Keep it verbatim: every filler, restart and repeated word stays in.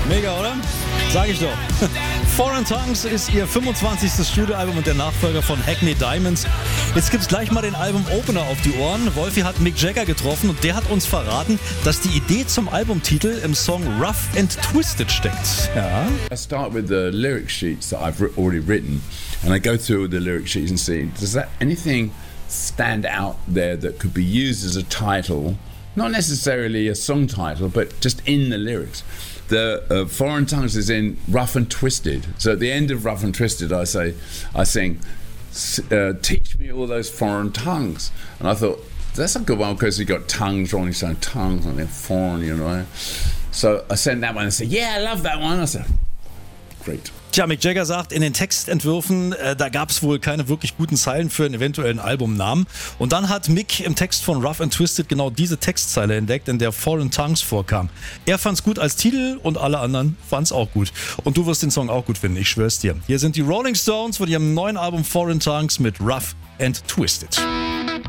Mega, oder? Sag ich doch. Foreign Tongues ist ihr fünfundzwanzigstes Studioalbum und der Nachfolger von Hackney Diamonds. Jetzt gibt's gleich mal den Album-Opener auf die Ohren. Wolfi hat Mick Jagger getroffen und der hat uns verraten, dass die Idee zum Albumtitel im Song Rough and Twisted steckt. Ja. I start with the lyric sheets that I've already written and I go through the lyric sheets and see, does that anything stand out there that could be used as a title? Not necessarily a song title, but just in the lyrics. The uh, Foreign Tongues is in Rough and Twisted. So at the end of Rough and Twisted, I say, I sing, uh, teach me all those foreign tongues. And I thought, that's a good one because you got tongues, Ronnie saying tongues, and they're foreign, you know. So I sent that one and said, yeah, I love that one. I said, great. Tja, Mick Jagger sagt, in den Textentwürfen, äh, da gab es wohl keine wirklich guten Zeilen für einen eventuellen Albumnamen. Und dann hat Mick im Text von Rough and Twisted genau diese Textzeile entdeckt, in der Foreign Tongues vorkam. Er fand's gut als Titel und alle anderen fand's auch gut. Und du wirst den Song auch gut finden, ich schwör's dir. Hier sind die Rolling Stones von ihrem neuen Album Foreign Tongues mit Rough and Twisted.